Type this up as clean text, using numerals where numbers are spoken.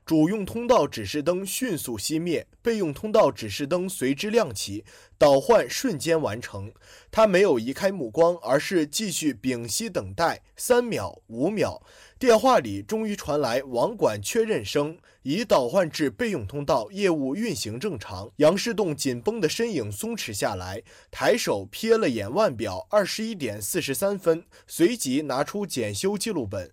主用通道指示灯迅速熄灭，备用通道指示灯随之亮起，导唤瞬间完成。他没有移开目光，而是继续屏息等待。3秒、5秒，电话里终于传来网管确认声，已导唤至备用通道，业务运行正常。杨世栋紧绷的身影松弛下来，抬手瞥了眼腕表，21点43分，随即拿出检修记录本。